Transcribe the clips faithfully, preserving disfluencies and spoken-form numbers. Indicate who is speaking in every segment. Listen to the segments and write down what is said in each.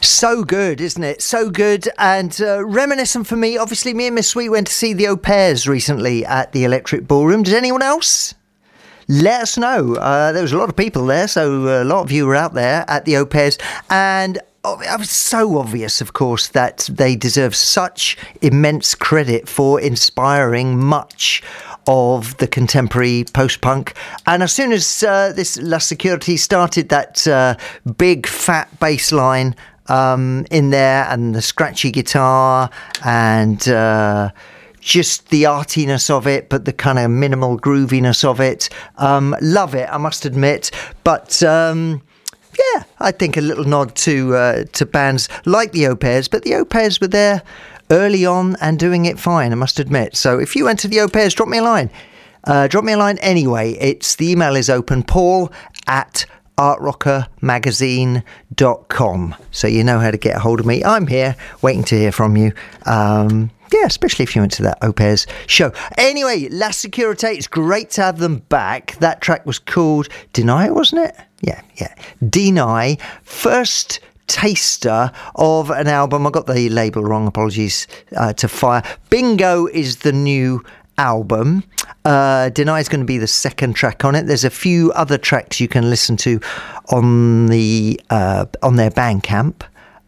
Speaker 1: So good, isn't it? So good and uh, reminiscent for me. Obviously, me and Miss Sweet went to see the Au Pairs recently at the Electric Ballroom. Did anyone else? Let us know. Uh, there was a lot of people there, so a lot of you were out there at the Au Pairs. And oh, it was so obvious, of course, that they deserve such immense credit for inspiring much of the contemporary post-punk. And as soon as uh, this La Security started, that uh, big fat bass line um, in there and the scratchy guitar and uh, just the artiness of it, but the kind of minimal grooviness of it. Um, love it, I must admit. But um, yeah, I think a little nod to uh, to bands like the Au Pairs, but the Au Pairs were there early on and doing it fine, I must admit. So if you went to the Au Pairs, drop me a line. Uh, drop me a line anyway. It's the email is open, paul at art rocker magazine dot com. So you know how to get a hold of me. I'm here waiting to hear from you. Um, yeah, especially if you went to that Au Pairs show. Anyway, La Securite, it's great to have them back. That track was called Deny, wasn't it? Yeah, yeah. Deny. First taster of an album. I got the label wrong, apologies uh, to Fire. Bingo is the new album. uh, Deny is going to be the second track on it. There's a few other tracks you can listen to on the uh, on their Bandcamp.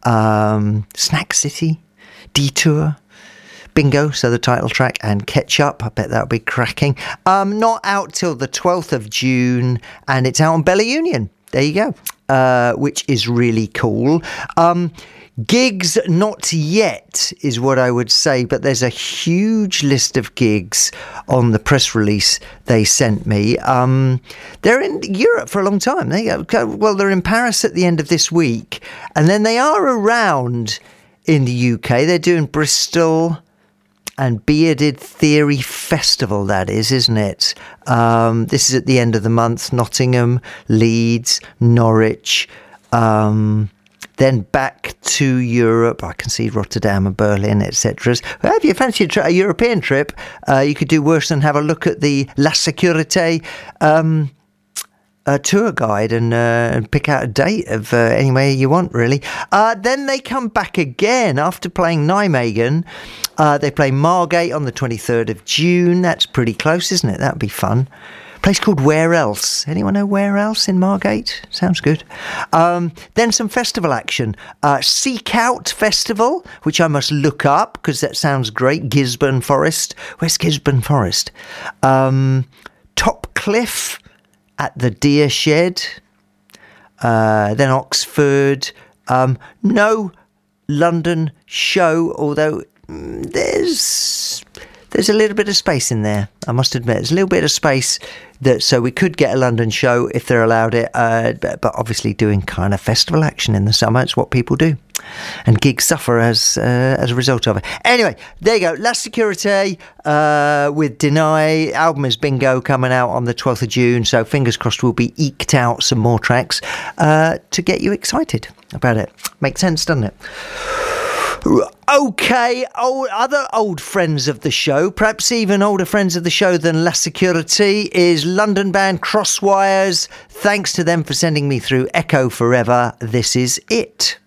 Speaker 1: um, Snack City, Detour, Bingo, so the title track, and Ketchup. I bet that'll be cracking. Um, not out till the twelfth of June, and it's out on Bella Union. There you go. Uh, which is really cool. Um, gigs not yet is what I would say, but there's a huge list of gigs on the press release they sent me. Um, they're in Europe for a long time. They go, well, they're in Paris at the end of this week, and then they are around in the U K. They're doing Bristol and Bearded Theory Festival, that is, isn't it? Um, this is at the end of the month. Nottingham, Leeds, Norwich, um, then back to Europe. I can see Rotterdam and Berlin, et cetera. Well, if you fancy a, tri- a European trip, uh, you could do worse than have a look at the La Securite um, a tour guide and, uh, and pick out a date of uh, anywhere you want, really. Uh, then they come back again after playing Nijmegen. Uh, they play Margate on the twenty-third of June. That's pretty close, isn't it? That'd be fun. Place called Where Else. Anyone know Where Else in Margate? Sounds good. Um, then some festival action. Uh, Seek Out Festival, which I must look up because that sounds great. Gisborne Forest. Where's Gisborne Forest? Um, Top Cliff at the Deer Shed. Uh, then Oxford. Um, no London show, although mm, there's there's a little bit of space in there, I must admit. There's a little bit of space that so we could get a London show if they're allowed it, uh, but, but obviously doing kind of festival action in the summer, it's what people do, and gigs suffer as uh, as a result of it. Anyway, there you go. La Securite uh, with Deny. Album is Bingo, coming out on the twelfth of June, so fingers crossed we'll be eked out some more tracks uh, to get you excited about it. Makes sense, doesn't it? Okay, old, other old friends of the show, perhaps even older friends of the show than La Security, is London band Crosswires. Thanks to them for sending me through Echo Forever. This is it.